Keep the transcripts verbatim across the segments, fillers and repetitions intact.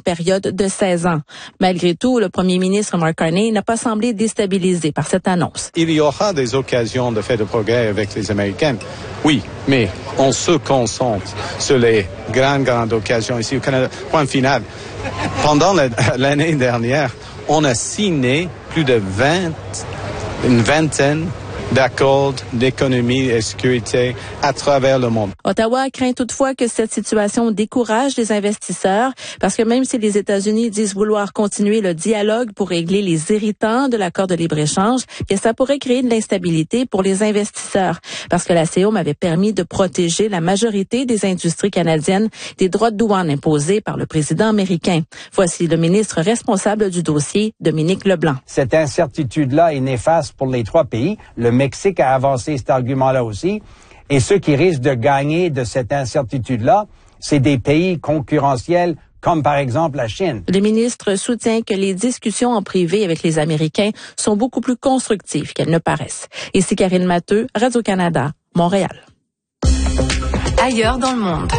période de seize ans. Malgré tout, le premier ministre Mark Carney n'a pas semblé déstabilisé par cette annonce. Il y aura des occasions de faire de progrès avec les Américains. Oui, mais on se concentre sur les grandes, grandes occasions ici au Canada. Point final. Pendant l'année dernière, on a signé plus de vingt, une vingtaine d'accords d'économie et de sécurité à travers le monde. Ottawa craint toutefois que cette situation décourage les investisseurs parce que même si les États-Unis disent vouloir continuer le dialogue pour régler les irritants de l'accord de libre-échange, que ça pourrait créer de l'instabilité pour les investisseurs parce que la C O M avait permis de protéger la majorité des industries canadiennes des droits de douane imposés par le président américain. Voici le ministre responsable du dossier, Dominique Leblanc. Cette incertitude-là est néfaste pour les trois pays. Le Mexique a avancé cet argument-là aussi. Et ceux qui risquent de gagner de cette incertitude-là, c'est des pays concurrentiels comme par exemple la Chine. Le ministre soutient que les discussions en privé avec les Américains sont beaucoup plus constructives qu'elles ne paraissent. Ici Karine Matteux, Radio-Canada, Montréal. Ailleurs dans le monde.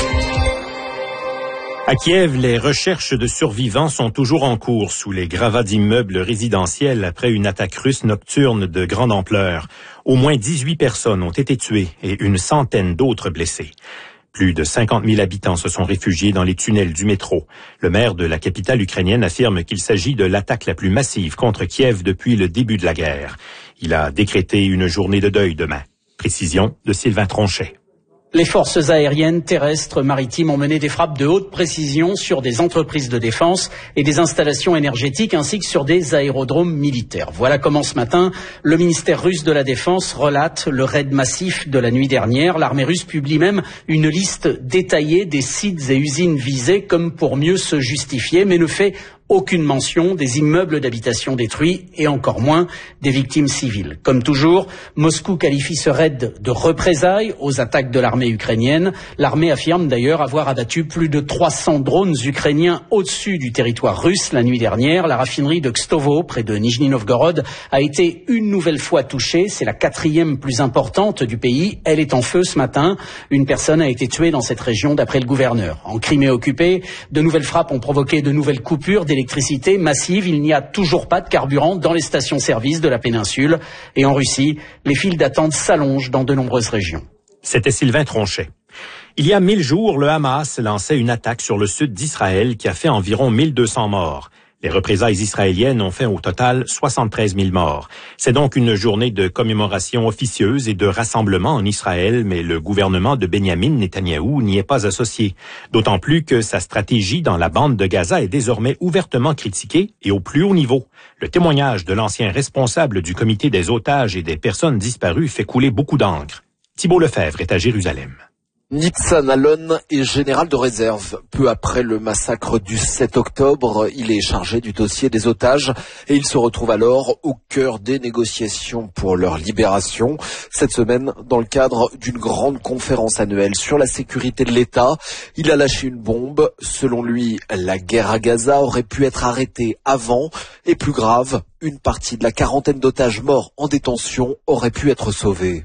À Kiev, les recherches de survivants sont toujours en cours sous les gravats d'immeubles résidentiels après une attaque russe nocturne de grande ampleur. Au moins dix-huit personnes ont été tuées et une centaine d'autres blessées. Plus de cinquante mille habitants se sont réfugiés dans les tunnels du métro. Le maire de la capitale ukrainienne affirme qu'il s'agit de l'attaque la plus massive contre Kiev depuis le début de la guerre. Il a décrété une journée de deuil demain. Précision de Sylvain Tronchet. Les forces aériennes, terrestres, maritimes ont mené des frappes de haute précision sur des entreprises de défense et des installations énergétiques ainsi que sur des aérodromes militaires. Voilà comment ce matin, le ministère russe de la Défense relate le raid massif de la nuit dernière. L'armée russe publie même une liste détaillée des sites et usines visés comme pour mieux se justifier, mais ne fait aucune mention des immeubles d'habitation détruits et encore moins des victimes civiles. Comme toujours, Moscou qualifie ce raid de représailles aux attaques de l'armée ukrainienne. L'armée affirme d'ailleurs avoir abattu plus de trois cents drones ukrainiens au-dessus du territoire russe la nuit dernière. La raffinerie de Kstovo, près de Nijni Novgorod, a été une nouvelle fois touchée. C'est la quatrième plus importante du pays. Elle est en feu ce matin. Une personne a été tuée dans cette région d'après le gouverneur. En Crimée occupée, de nouvelles frappes ont provoqué de nouvelles coupures d'électricité massive. Il n'y a toujours pas de carburant dans les stations-service de la péninsule. Et en Russie, les files d'attente s'allongent dans de nombreuses régions. C'était Sylvain Tronchet. Il y a mille jours, le Hamas lançait une attaque sur le sud d'Israël qui a fait environ mille deux cents morts. Les représailles israéliennes ont fait au total soixante-treize mille morts. C'est donc une journée de commémoration officieuse et de rassemblement en Israël, mais le gouvernement de Benyamin Netanyahou n'y est pas associé. D'autant plus que sa stratégie dans la bande de Gaza est désormais ouvertement critiquée et au plus haut niveau. Le témoignage de l'ancien responsable du comité des otages et des personnes disparues fait couler beaucoup d'encre. Thibault Lefebvre est à Jérusalem. Nitzan Alon est général de réserve. Peu après le massacre du sept octobre, il est chargé du dossier des otages et il se retrouve alors au cœur des négociations pour leur libération. Cette semaine, dans le cadre d'une grande conférence annuelle sur la sécurité de l'État, il a lâché une bombe. Selon lui, la guerre à Gaza aurait pu être arrêtée avant et plus grave, une partie de la quarantaine d'otages morts en détention aurait pu être sauvée.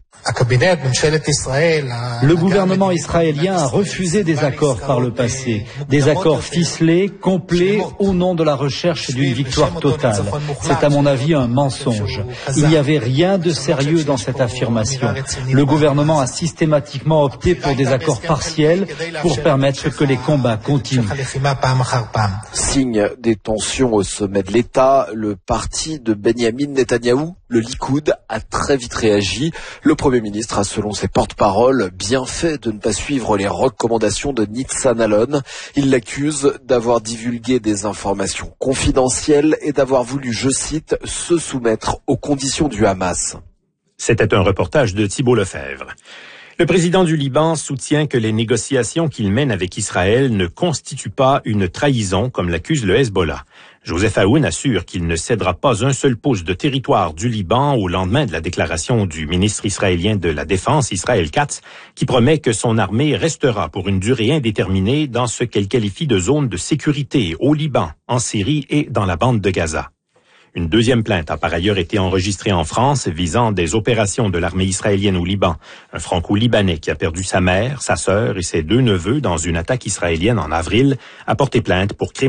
Le gouvernement israélien a refusé des accords par le passé, des accords ficelés, complets, au nom de la recherche d'une victoire totale. C'est à mon avis un mensonge. Il n'y avait rien de sérieux dans cette affirmation. Le gouvernement a systématiquement opté pour des accords partiels pour permettre que les combats continuent. Signe des tensions au sommet de l'État, le parti de Benyamin Netanyahou, le Likoud, a très vite réagi. Le Premier ministre a, selon ses porte-paroles, bien fait de ne pas suivre les recommandations de Nitzan Alon. Il l'accuse d'avoir divulgué des informations confidentielles et d'avoir voulu, je cite, se soumettre aux conditions du Hamas. C'était un reportage de Thibault Lefebvre. Le président du Liban soutient que les négociations qu'il mène avec Israël ne constituent pas une trahison, comme l'accuse le Hezbollah. Joseph Aoun assure qu'il ne cédera pas un seul pouce de territoire du Liban au lendemain de la déclaration du ministre israélien de la Défense, Israël Katz, qui promet que son armée restera pour une durée indéterminée dans ce qu'elle qualifie de zone de sécurité au Liban, en Syrie et dans la bande de Gaza. Une deuxième plainte a par ailleurs été enregistrée en France visant des opérations de l'armée israélienne au Liban. Un franco-libanais qui a perdu sa mère, sa sœur et ses deux neveux dans une attaque israélienne en avril a porté plainte pour crime